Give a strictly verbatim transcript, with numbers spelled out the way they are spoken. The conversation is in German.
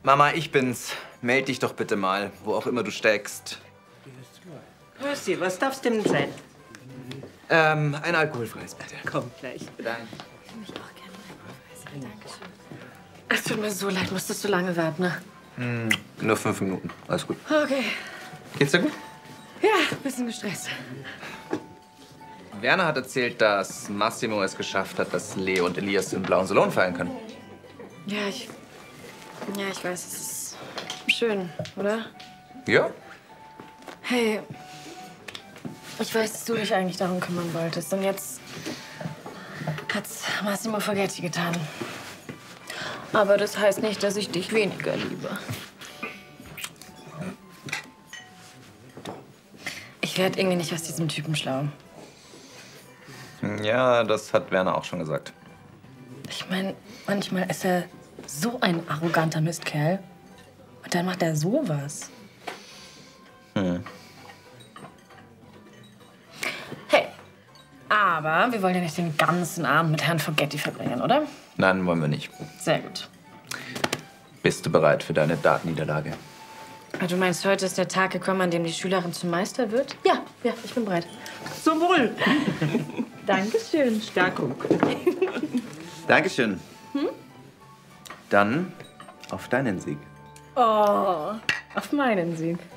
Mama, ich bin's. Meld dich doch bitte mal, wo auch immer du steckst. Grüß Sie, was darf's denn sein? Ähm, ein alkoholfreies, bitte. Komm gleich. Danke. Es tut mir so leid, musstest du lange warten, ne? Hm, nur fünf Minuten. Alles gut. Okay. Geht's dir gut? Ja, bisschen gestresst. Werner hat erzählt, dass Massimo es geschafft hat, dass Leo und Elias im Blauen Salon feiern können. Ja, ich... Ja, ich weiß, es ist schön, oder? Ja? Hey, ich weiß, dass du dich eigentlich darum kümmern wolltest. Und jetzt hat's Massimo Forgetti getan. Aber das heißt nicht, dass ich dich weniger liebe. Ich werde irgendwie nicht aus diesem Typen schlau. Ja, das hat Werner auch schon gesagt. Ich meine, manchmal ist er so ein arroganter Mistkerl. Und dann macht er sowas. Hm. Hey, aber wir wollen ja nicht den ganzen Abend mit Herrn Forgetti verbringen, oder? Nein, wollen wir nicht. Sehr gut. Bist du bereit für deine Datenniederlage? Ah, du meinst, heute ist der Tag gekommen, an dem die Schülerin zum Meister wird? Ja, ja, ich bin bereit. Zum Wohl. Dankeschön. Stärkung. Dankeschön. Hm? Dann auf deinen Sieg. Oh, auf meinen Sieg.